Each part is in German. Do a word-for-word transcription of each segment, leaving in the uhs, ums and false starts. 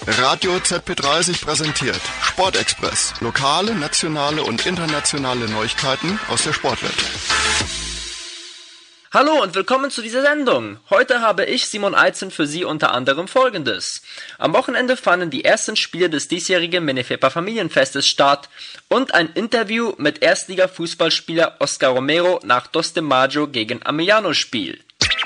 Radio Z P dreißig präsentiert Sportexpress. Lokale, nationale und internationale Neuigkeiten aus der Sportwelt. Hallo und willkommen zu dieser Sendung. Heute habe ich, Simon Eizen, für Sie unter anderem Folgendes. Am Wochenende fanden die ersten Spiele des diesjährigen Menefepa Familienfestes statt und ein Interview mit Erstliga-Fußballspieler Oscar Romero nach Dos de Mayo gegen Ameliano-Spiel.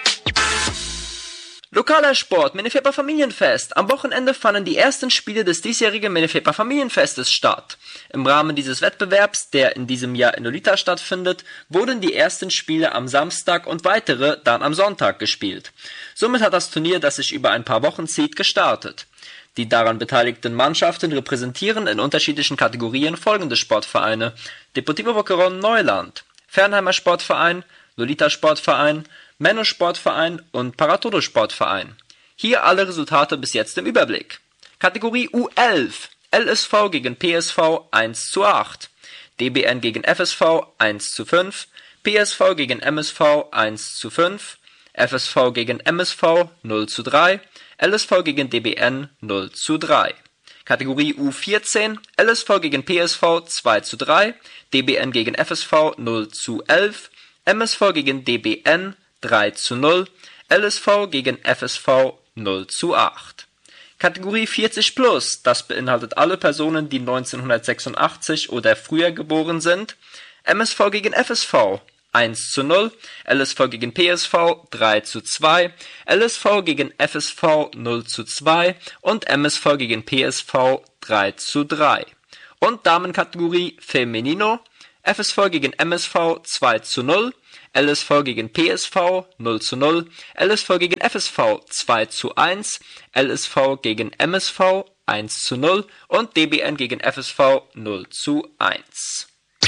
Lokaler Sport, Menefepa Familienfest. Am Wochenende fanden die ersten Spiele des diesjährigen Menefepa Familienfestes statt. Im Rahmen dieses Wettbewerbs, der in diesem Jahr in Lolita stattfindet, wurden die ersten Spiele am Samstag und weitere dann am Sonntag gespielt. Somit hat das Turnier, das sich über ein paar Wochen zieht, gestartet. Die daran beteiligten Mannschaften repräsentieren in unterschiedlichen Kategorien folgende Sportvereine: Deportivo Boquerón Neuland, Fernheimer Sportverein, Lolita Sportverein, Menno Sportverein und Paratodo Sportverein. Hier alle Resultate bis jetzt im Überblick. Kategorie U elf. L S V gegen P S V eins zu acht. D B N gegen F S V eins zu fünf. P S V gegen M S V eins zu fünf. F S V gegen M S V null zu drei. L S V gegen D B N null zu drei. Kategorie U vierzehn. L S V gegen P S V zwei zu drei. D B N gegen F S V null zu elf. M S V gegen D B N drei zu null, L S V gegen F S V null zu acht. Kategorie vierzig plus, das beinhaltet alle Personen, die neunzehnhundertsechsundachtzig oder früher geboren sind. M S V gegen F S V eins zu null, L S V gegen P S V drei zu zwei, L S V gegen F S V null zu zwei und M S V gegen P S V drei zu drei. Und Damenkategorie Femenino, F S V gegen M S V zwei zu null, L S V gegen P S V null zu null, L S V gegen F S V zwei zu eins, L S V gegen M S V eins zu null und D B N gegen F S V null zu eins.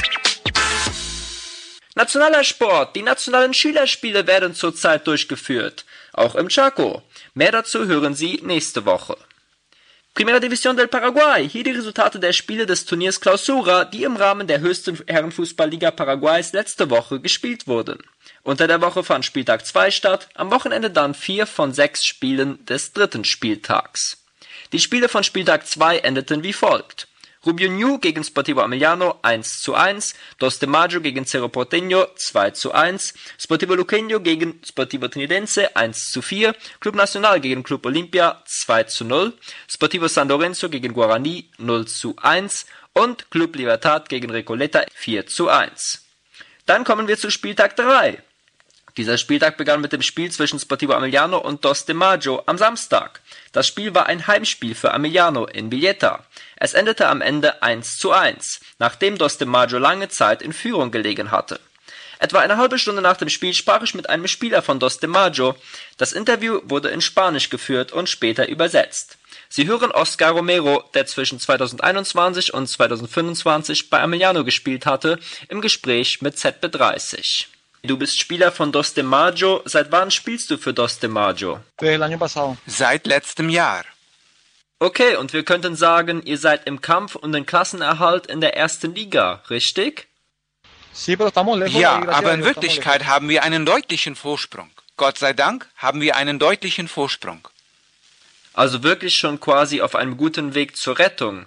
Nationaler Sport. Die nationalen Schülerspiele werden zurzeit durchgeführt, auch im Chaco. Mehr dazu hören Sie nächste Woche. Primera División del Paraguay. Hier die Resultate der Spiele des Turniers Clausura, die im Rahmen der höchsten Herrenfußballliga Paraguays letzte Woche gespielt wurden. Unter der Woche fand Spieltag zwei statt, am Wochenende dann vier von sechs Spielen des dritten Spieltags. Die Spiele von Spieltag zwei endeten wie folgt: Rubio Ñu gegen Sportivo Ameliano eins zu eins, Dos de Mayo gegen Cerro Porteño zwei zu eins, Sportivo Luqueño gegen Sportivo Trinidense eins zu vier, Club Nacional gegen Club Olimpia zwei zu null, Sportivo San Lorenzo gegen Guaraní null zu eins und Club Libertad gegen Recoleta vier zu eins. Dann kommen wir zu Spieltag drei. Dieser Spieltag begann mit dem Spiel zwischen Sportivo Ameliano und Dos de Mayo am Samstag. Das Spiel war ein Heimspiel für Ameliano in Villeta. Es endete am Ende eins zu eins, nachdem Dos de Mayo lange Zeit in Führung gelegen hatte. Etwa eine halbe Stunde nach dem Spiel sprach ich mit einem Spieler von Dos de Mayo. Das Interview wurde in Spanisch geführt und später übersetzt. Sie hören Oscar Romero, der zwischen zweitausendeinundzwanzig und zweitausendfünfundzwanzig bei Ameliano gespielt hatte, im Gespräch mit Z P dreißig. Du bist Spieler von Dos de Mayo. Seit wann spielst du für Dos de Mayo? Seit letztem Jahr. Okay, und wir könnten sagen, ihr seid im Kampf um den Klassenerhalt in der ersten Liga, richtig? Ja, aber in Wirklichkeit haben wir einen deutlichen Vorsprung. Gott sei Dank haben wir einen deutlichen Vorsprung. Also wirklich schon quasi auf einem guten Weg zur Rettung.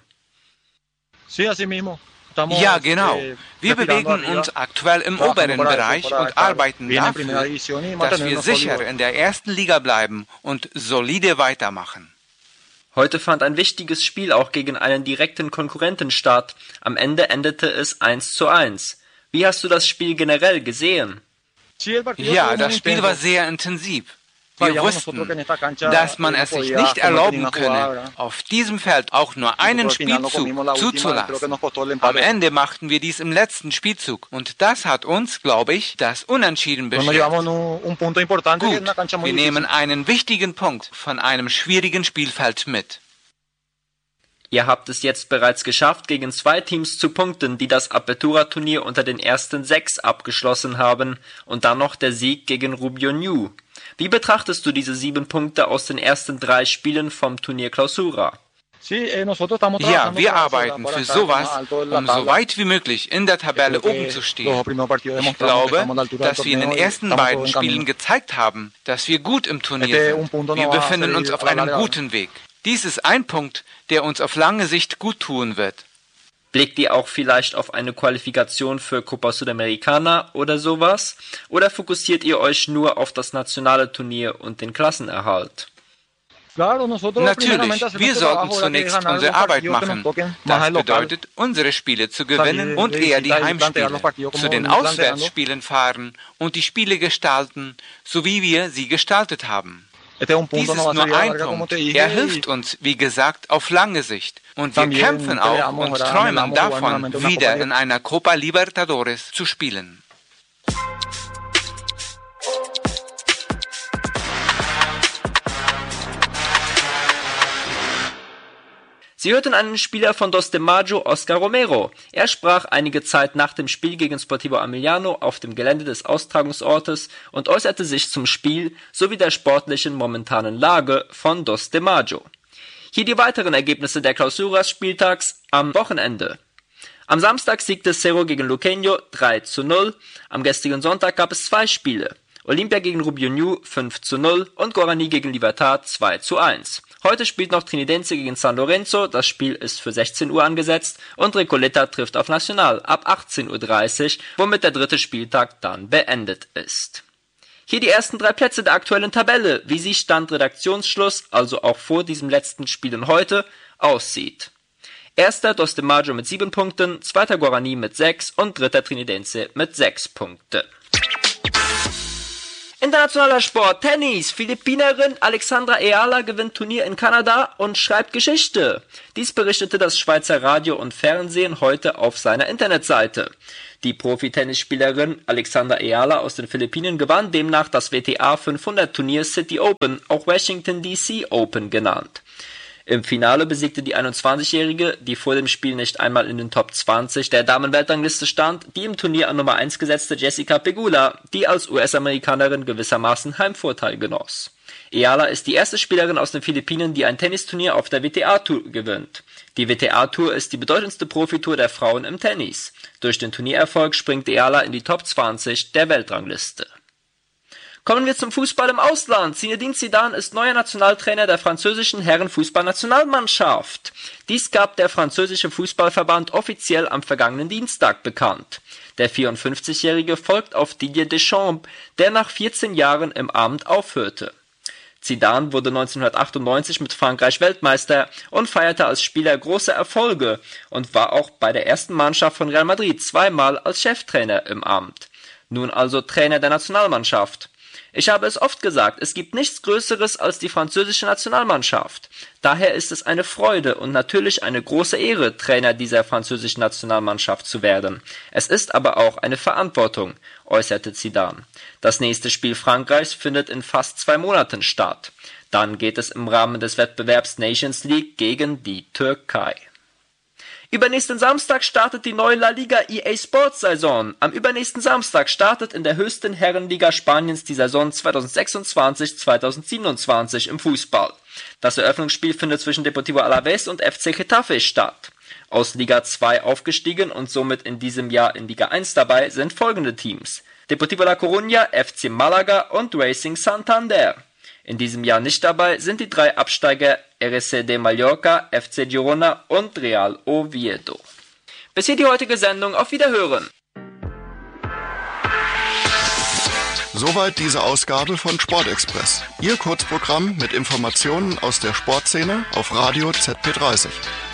Ja, genau. Wir bewegen uns aktuell im oberen Bereich und arbeiten dafür, dass wir sicher in der ersten Liga bleiben und solide weitermachen. Heute fand ein wichtiges Spiel auch gegen einen direkten Konkurrenten statt. Am Ende endete es eins zu eins. Wie hast du das Spiel generell gesehen? Ja, das Spiel war sehr intensiv. Wir wussten, dass man es sich nicht erlauben könne, auf diesem Feld auch nur einen Spielzug zuzulassen. Am Ende machten wir dies im letzten Spielzug und das hat uns, glaube ich, das Unentschieden beschert. Gut, wir nehmen einen wichtigen Punkt von einem schwierigen Spielfeld mit. Ihr habt es jetzt bereits geschafft, gegen zwei Teams zu punkten, die das Apertura-Turnier unter den ersten sechs abgeschlossen haben, und dann noch der Sieg gegen Rubio Ñu. Wie betrachtest du diese sieben Punkte aus den ersten drei Spielen vom Turnier Clausura? Ja, wir arbeiten für sowas, um so weit wie möglich in der Tabelle oben zu stehen. Ich glaube, dass wir in den ersten beiden Spielen gezeigt haben, dass wir gut im Turnier sind. Wir befinden uns auf einem guten Weg. Dies ist ein Punkt, der uns auf lange Sicht gut tun wird. Blickt ihr auch vielleicht auf eine Qualifikation für Copa Sudamericana oder sowas? Oder fokussiert ihr euch nur auf das nationale Turnier und den Klassenerhalt? Natürlich, wir sollten zunächst unsere Arbeit machen. Das bedeutet, unsere Spiele zu gewinnen und eher die Heimspiele, zu den Auswärtsspielen fahren und die Spiele gestalten, so wie wir sie gestaltet haben. Dies ist nur ein Punkt. Er hilft uns, wie gesagt, auf lange Sicht. Und wir kämpfen auch und träumen davon, wieder in einer Copa Libertadores zu spielen. Sie hörten einen Spieler von Dos de Mayo, Oscar Romero. Er sprach einige Zeit nach dem Spiel gegen Sportivo Emiliano auf dem Gelände des Austragungsortes und äußerte sich zum Spiel sowie der sportlichen momentanen Lage von Dos de Mayo. Hier die weiteren Ergebnisse der Clausuras-Spieltags am Wochenende. Am Samstag siegte Cerro gegen Luqueño drei zu null. Am gestrigen Sonntag gab es zwei Spiele. Olympia gegen Rubio Ñu fünf zu null und Guarani gegen Libertad zwei zu eins. Heute spielt noch Trinidense gegen San Lorenzo, das Spiel ist für sechzehn Uhr angesetzt und Recoleta trifft auf Nacional ab achtzehn Uhr dreißig, womit der dritte Spieltag dann beendet ist. Hier die ersten drei Plätze der aktuellen Tabelle, wie sie Stand Redaktionsschluss, also auch vor diesem letzten Spielen heute, aussieht. Erster Dos de Mayo mit sieben Punkten, zweiter Guarani mit sechs und dritter Trinidense mit sechs Punkten. Internationaler Sport, Tennis. Philippinerin Alexandra Eala gewinnt Turnier in Kanada und schreibt Geschichte. Dies berichtete das Schweizer Radio und Fernsehen heute auf seiner Internetseite. Die Profi-Tennisspielerin Alexandra Eala aus den Philippinen gewann demnach das W T A fünfhundert Turnier City Open, auch Washington D C Open genannt. Im Finale besiegte die einundzwanzigjährige, die vor dem Spiel nicht einmal in den Top zwanzig der Damenweltrangliste stand, die im Turnier an Nummer eins gesetzte Jessica Pegula, die als U S-Amerikanerin gewissermaßen Heimvorteil genoss. Eala ist die erste Spielerin aus den Philippinen, die ein Tennisturnier auf der W T A-Tour gewinnt. Die W T A-Tour ist die bedeutendste Profitour der Frauen im Tennis. Durch den Turniererfolg springt Eala in die Top zwanzig der Weltrangliste. Kommen wir zum Fußball im Ausland. Zinedine Zidane ist neuer Nationaltrainer der französischen Herrenfußballnationalmannschaft. Dies gab der französische Fußballverband offiziell am vergangenen Dienstag bekannt. Der vierundfünfzigjährige folgt auf Didier Deschamps, der nach vierzehn Jahren im Amt aufhörte. Zidane wurde neunzehnhundertachtundneunzig mit Frankreich Weltmeister und feierte als Spieler große Erfolge und war auch bei der ersten Mannschaft von Real Madrid zweimal als Cheftrainer im Amt. Nun also Trainer der Nationalmannschaft. Ich habe es oft gesagt, es gibt nichts Größeres als die französische Nationalmannschaft. Daher ist es eine Freude und natürlich eine große Ehre, Trainer dieser französischen Nationalmannschaft zu werden. Es ist aber auch eine Verantwortung, äußerte Zidane. Das nächste Spiel Frankreichs findet in fast zwei Monaten statt. Dann geht es im Rahmen des Wettbewerbs Nations League gegen die Türkei. Übernächsten Samstag startet die neue La Liga E A Sports Saison. Am übernächsten Samstag startet in der höchsten Herrenliga Spaniens die Saison zweitausendsechsundzwanzig zweitausendsiebenundzwanzig im Fußball. Das Eröffnungsspiel findet zwischen Deportivo Alavés und F C Getafe statt. Aus Liga zwei aufgestiegen und somit in diesem Jahr in Liga eins dabei sind folgende Teams: Deportivo La Coruña, F C Malaga und Racing Santander. In diesem Jahr nicht dabei sind die drei Absteiger R C D Mallorca, F C Girona und Real Oviedo. Bis hier die heutige Sendung. Auf Wiederhören. Soweit diese Ausgabe von Sportexpress. Ihr Kurzprogramm mit Informationen aus der Sportszene auf Radio Z P dreißig.